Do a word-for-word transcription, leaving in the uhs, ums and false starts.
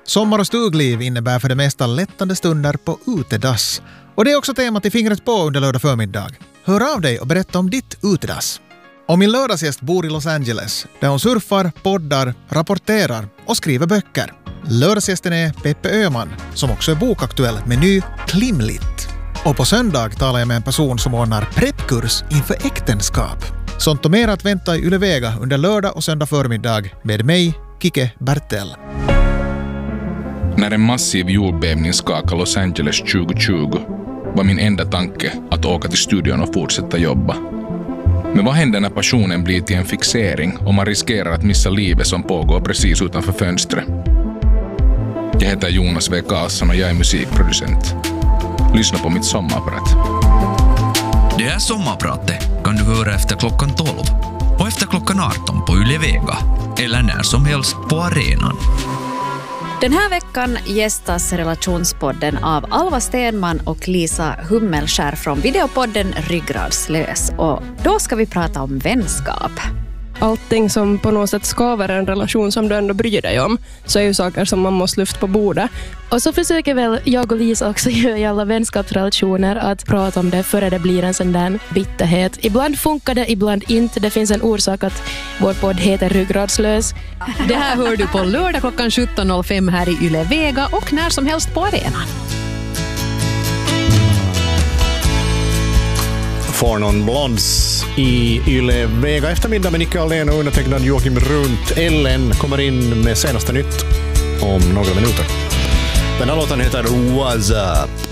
Sommar- och stugliv innebär för det mesta lättande stunder på utedass. Och det är också temat i Fingret på under lördag förmiddag. Hör av dig och berätta om ditt utedass. Och min lördagsgäst bor i Los Angeles, där hon surfar, poddar, rapporterar och skriver böcker. Lördagsgästen är Peppe Öhman, som också är bokaktuell med ny Klimlit. Och på söndag talar jag med en person som ordnar preppkurs inför äktenskap. Sånt och mer att vänta i Yle Vega under lördag och söndag förmiddag med mig, Kike Bertel. När en massiv jordbävning skakade Los Angeles tjugo tjugo var min enda tanke att åka till studion och fortsätta jobba. Men vad händer när passionen blir till en fixering och man riskerar att missa livet som pågår precis utanför fönstret? Jag heter Jonas W. Karlsson och jag är musikproducent. Lyssna på mitt sommarprat. Det här sommarpratet kan du höra efter klockan tolv och efter klockan arton på Yle Vega eller när som helst på arenan. Den här veckan gästas relationspodden av Alva Stenman och Lisa Hummelskär från videopodden Ryggradslös. Och då ska vi prata om vänskap. Allting som på något sätt skaver en relation som du ändå bryr dig om, så är ju saker som man måste lyfta på bordet. Och så försöker väl jag och Lisa också göra i alla vänskapsrelationer att prata om det före det blir en sån där bitterhet. Ibland funkar det, ibland inte. Det finns en orsak att vår podd heter Ryggradslös. Det här hör du på lördag klockan sjutton noll fem här i Yle Vega och när som helst på arenan. Fornon Blondes i Yle Vega eftermiddag med Nicke Alén och undertecknad Joakim Runt. Ellen kommer in med senaste nytt om några minuter. Den här låten heter What's Up.